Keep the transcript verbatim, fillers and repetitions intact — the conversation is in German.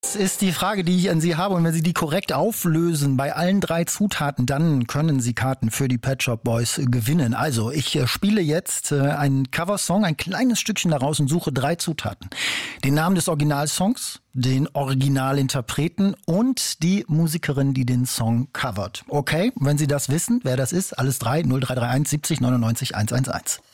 Das ist die Frage, die ich an Sie habe. Und wenn Sie die korrekt auflösen bei allen drei Zutaten, dann können Sie Karten für die Pet Shop Boys gewinnen. Also, ich äh, spiele jetzt äh, einen Coversong, ein kleines Stückchen daraus und suche drei Zutaten. Den Namen des Originalsongs, den Originalinterpreten und die Musikerin, die den Song covert. Okay, wenn Sie das wissen, wer das ist, alles drei, null drei drei eins siebzig neunundneunzig hundertelf.